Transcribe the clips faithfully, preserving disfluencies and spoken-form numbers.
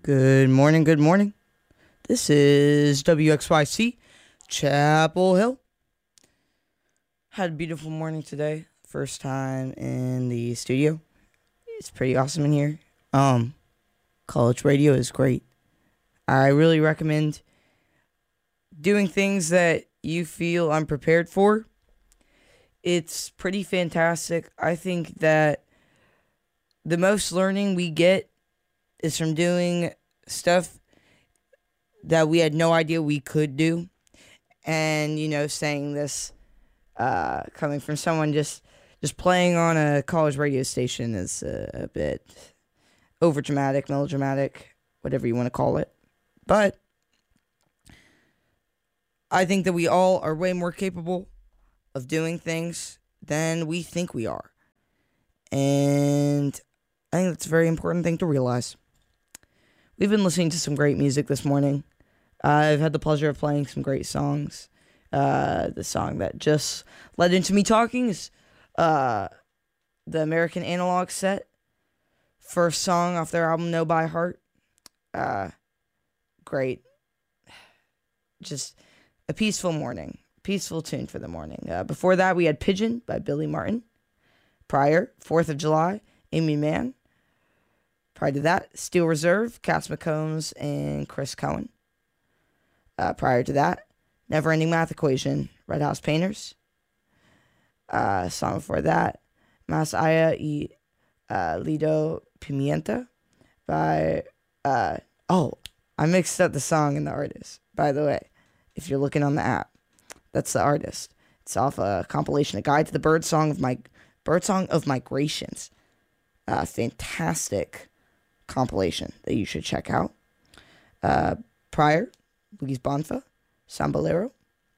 Good morning, good morning. This is W X Y C, Chapel Hill. Had a beautiful morning today. First time in the studio. It's pretty awesome in here. Um, college radio is great. I really recommend doing things that you feel unprepared for. It's pretty fantastic. I think that the most learning we get is from doing stuff that we had no idea we could do. And, you know, saying this uh, coming from someone just just playing on a college radio station is a, a bit overdramatic, melodramatic, whatever you want to call it. But I think that we all are way more capable of doing things than we think we are. And I think that's a very important thing to realize. We've been listening to some great music this morning. Uh, I've had the pleasure of playing some great songs. Uh, the song that just led into me talking is uh, the American Analog Set. First song off their album, Know by Heart. Uh, great. Just a peaceful morning. Peaceful tune for the morning. Uh, before that, we had Pigeon by Billy Martin. Prior, fourth of July, Amy Mann. Prior to that, Steel Reserve, Cass McCombs, and Chris Cohen. Uh, prior to that, Never Ending Math Equation, Red House Painters. Uh, song before that, Mas Aya y uh, Lido Pimienta by, uh, oh, I mixed up the song and the artist, by the way, if you're looking on the app. That's the artist. It's off a compilation, A Guide to the Bird Song of my Bird Song of Migrations. Uh, fantastic compilation that you should check out. Uh, prior, Luis Bonfa, Sambolero.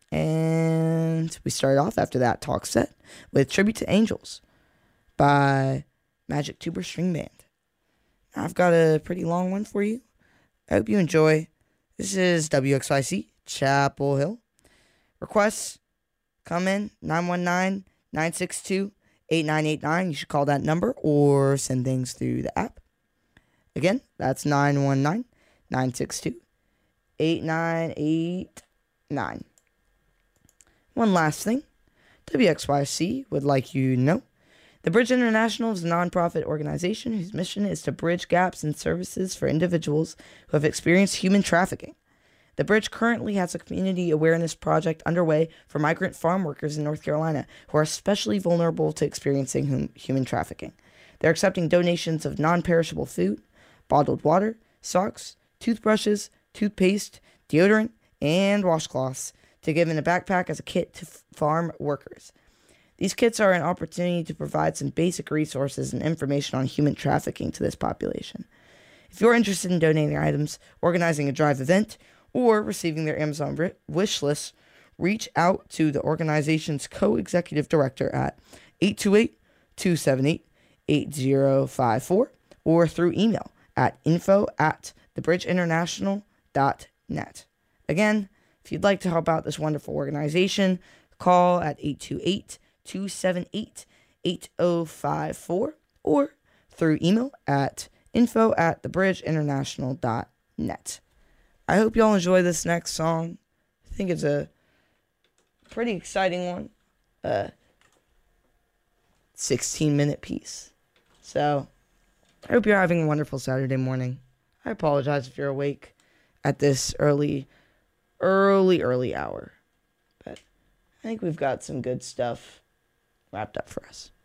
And we started off after that talk set with Tribute to Angels by Magic Tuber String Band. I've got a pretty long one for you. I hope you enjoy. This is W X Y C, Chapel Hill. Requests, come in, nine one nine, nine six two, eight nine eight nine. You should call that number or send things through the app. Again, that's nine one nine, nine six two, eight nine eight nine. One last thing, W X Y C would like you to know, The Bridge International is a nonprofit organization whose mission is to bridge gaps in services for individuals who have experienced human trafficking. The Bridge currently has a community awareness project underway for migrant farm workers in North Carolina who are especially vulnerable to experiencing hum- human trafficking. They're accepting donations of non-perishable food, bottled water, socks, toothbrushes, toothpaste, deodorant, and washcloths to give in a backpack as a kit to f- farm workers. These kits are an opportunity to provide some basic resources and information on human trafficking to this population. If you're interested in donating items, organizing a drive event, or receiving their Amazon ri- wish list, reach out to the organization's co-executive director at eight two eight, two seven eight, eight zero five four or through email at info at thebridgeinternational dot net. Again, if you'd like to help out this wonderful organization, call at eight two eight, two seven eight, eight zero five four or through email at info at thebridgeinternational dot net. I hope y'all enjoy this next song. I think it's a pretty exciting one. Uh, sixteen minute piece. So, I hope you're having a wonderful Saturday morning. I apologize if you're awake at this early, early, early hour. But I think we've got some good stuff wrapped up for us.